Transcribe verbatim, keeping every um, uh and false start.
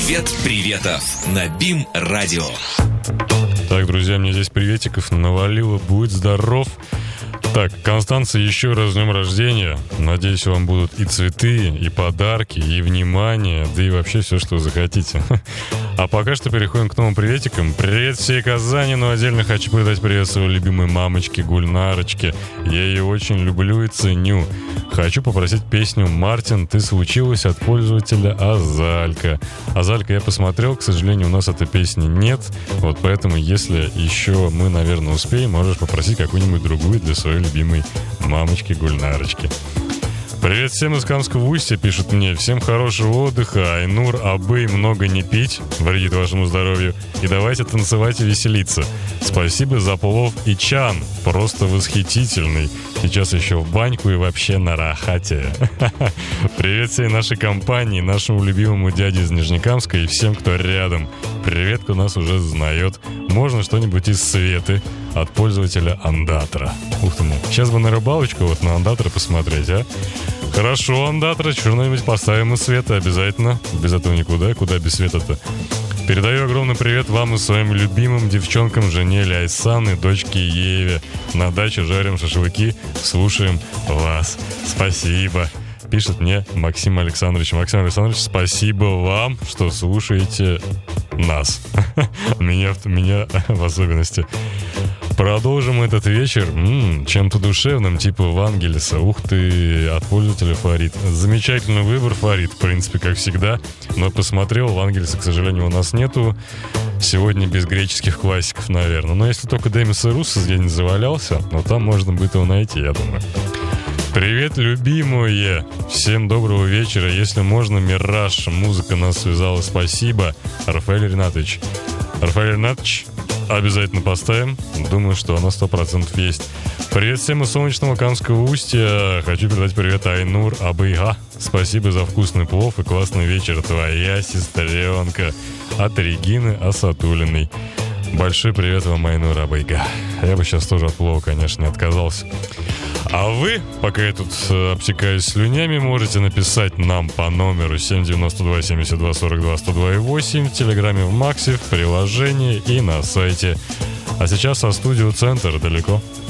Привет приветов на БИМ Радио. Так, друзья, мне здесь приветиков навалило. Будь здоров. Так, Констанция, еще раз с днем рождения. Надеюсь, вам будут и цветы, и подарки, и внимание, да и вообще все, что захотите. А пока что переходим к новым приветикам. Привет всей Казани, но отдельно хочу передать привет своей любимой мамочке Гульнарочке. Я ее очень люблю и ценю. Хочу попросить песню «Мартин, ты случилась» от пользователя Азалька. Азалька, я посмотрел, к сожалению, у нас этой песни нет. Вот поэтому, если еще мы, наверное, успеем, можешь попросить какую-нибудь другую для своей любимой мамочки Гульнарочки. Привет всем из Камского Устья, пишут мне. Всем хорошего отдыха. Айнур, Абэй, много не пить, вредит вашему здоровью. И давайте танцевать и веселиться. Спасибо за плов и чан. Просто восхитительный. Сейчас еще в баньку и вообще на рахате. Привет всей нашей компании, нашему любимому дяде из Нижнекамска и всем, кто рядом. Привет, кто нас уже знает. Можно что-нибудь из Светы от пользователя Андатра. Ух ты, сейчас бы на рыбалочку вот на Андатра посмотреть, а? Хорошо, Андатра, что-нибудь поставим из Света обязательно. Без этого никуда, куда без Света-то. Передаю огромный привет вам и своим любимым девчонкам Жене Ляйсан и дочке Еве. На даче жарим шашлыки, слушаем вас. Спасибо. Пишет мне Максим Александрович. Максим Александрович, спасибо вам, что слушаете нас. меня, меня в особенности. Продолжим этот вечер м-м, чем-то душевным, типа Вангелиса. Ух ты, от пользователя Фарид. Замечательный выбор, Фарид, в принципе, как всегда. Но посмотрел, Вангелиса, к сожалению, у нас нету. Сегодня без греческих классиков, наверное. Но если только Демис Ирусос где-нибудь завалялся, но там можно будет его найти, я думаю. Привет, любимые! Всем доброго вечера. Если можно, Мираж. Музыка нас связала. Спасибо. Рафаэль Ринатович. Рафаэль Ринатович, обязательно поставим. Думаю, что она сто процентов есть. Привет всем из солнечного Камского Устья. Хочу передать привет Айнур, Абыйга. Спасибо за вкусный плов и классный вечер. Твоя сестренка. От Регины Асатулиной. Большой привет вам, Айнур, Абыйга. Я бы сейчас тоже от плова, конечно, не отказался. А вы, пока я тут обтекаюсь слюнями, можете написать нам по номеру семь девяносто два семьдесят два сорок два сто два восемь в Телеграме, в Максе, в приложении и на сайте. А сейчас со студио «Центр» далеко.